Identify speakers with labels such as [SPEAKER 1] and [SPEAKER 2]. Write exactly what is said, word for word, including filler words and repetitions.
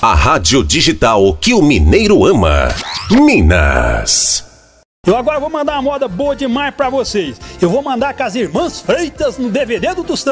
[SPEAKER 1] A rádio digital que o mineiro ama. Minas.
[SPEAKER 2] Eu agora vou mandar uma moda boa demais pra vocês. Eu vou mandar com as Irmãs Freitas no D V D do Tostão.